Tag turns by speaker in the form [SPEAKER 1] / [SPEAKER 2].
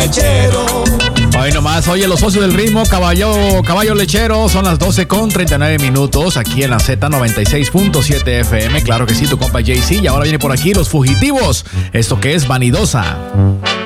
[SPEAKER 1] Hoy nomás, oye, los socios del ritmo, caballo lechero, son las 12:39 aquí en la Z96.7 FM. Claro que sí, tu compa Jay-Z. Y ahora viene por aquí Los Fugitivos. Esto que es Vanidosa.